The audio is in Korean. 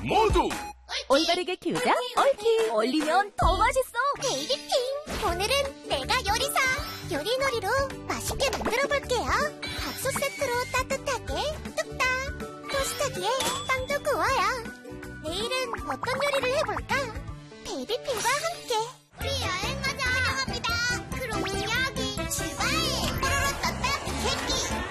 모두 올바르게 키우자 얽히. 얼리면 더 맛있어. 베이비핑! 오늘은 내가 요리사! 요리놀이로 맛있게 만들어볼게요. 밥솥 세트로 따뜻하게 뚝딱! 토스터기에 빵도 구워요. 내일은 어떤 요리를 해볼까? 베이비핑과 함께